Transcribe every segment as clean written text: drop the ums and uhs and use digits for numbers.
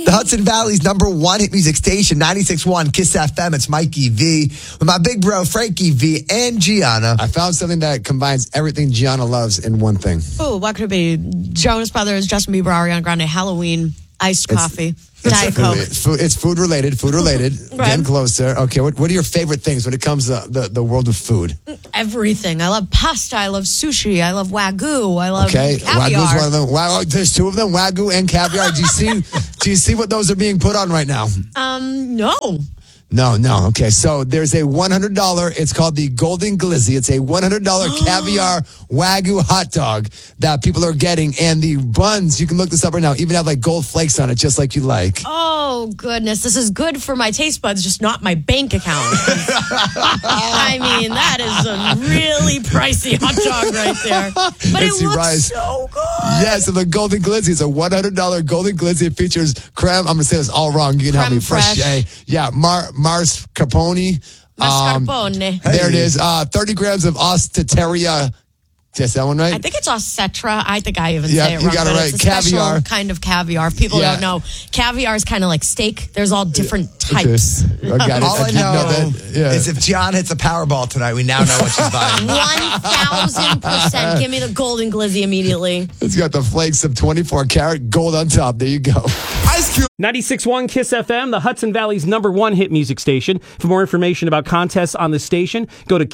The Hudson Valley's #1 hit music station, 96.1 Kiss FM. It's Mikey V with my big bro, Frankie V, and Gianna. I found something that combines everything Gianna loves in one thing. Oh, what could it be? Jonas Brothers, Justin Bieber, Ariana Grande, Halloween, iced coffee, Diet Coke. It's food related. Right. Getting closer. Okay, what are your favorite things when it comes to the world of food? Everything. I love pasta. I love sushi. I love Wagyu. I love caviar. Wagyu's one of them. There's two of them, Wagyu and caviar. Do you see what those are being put on right now? No. No. Okay, so there's a $100. It's called the Golden Glizzy. It's a $100 caviar Wagyu hot dog that people are getting. And the buns, you can look this up right now, even have like gold flakes on it, just like you like. Oh, goodness. This is good for my taste buds, just not my bank account. I mean, that is a really pricey hot dog right there. But it looks so good. Yeah, so the Golden Glizzy is a $100 Golden Glizzy. It features creme. I'm going to say this all wrong. You can help me. Fresh. Yeah, mascarpone. Mascarpone. There it is. 30 grams of osteria. Is that one right? I think it's Ossetra. I think I even say it wrong. You got it right. It's a Caviar. special kind of caviar. If people don't know, caviar is kind of like steak. There's all different types. I got it. All I know is if Gianna hits a Powerball tonight, we now know what she's buying. 1,000%. Give me the Golden Glizzy immediately. It's got the flakes of 24 karat gold on top. There you go. Ice Cube. 96.1 Kiss FM, the Hudson Valley's #1 hit music station. For more information about contests on the station, go to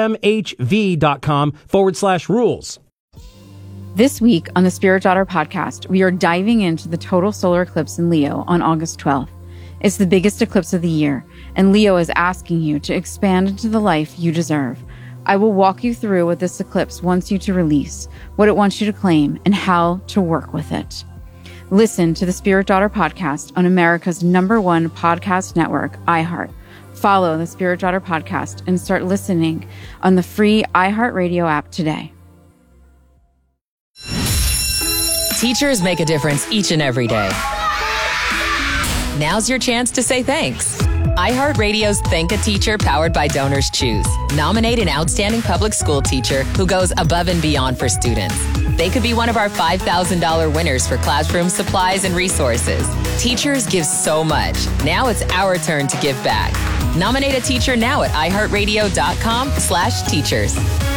kissfmhv.com/rules. This week on the Spirit Daughter podcast, we are diving into the total solar eclipse in Leo on August 12th. It's the biggest eclipse of the year, and Leo is asking you to expand into the life you deserve. I will walk you through what this eclipse wants you to release, what it wants you to claim, and how to work with it. Listen to the Spirit Daughter podcast on America's #1 podcast network, iHeart. Follow the Spirit Daughter podcast and start listening on the free iHeartRadio app today. Teachers make a difference each and every day. Now's your chance to say thanks. iHeartRadio's Thank a Teacher, powered by Donors Choose. Nominate an outstanding public school teacher who goes above and beyond for students. They could be one of our $5,000 winners for classroom supplies and resources. Teachers give so much. Now it's our turn to give back. Nominate a teacher now at iHeartRadio.com/teachers.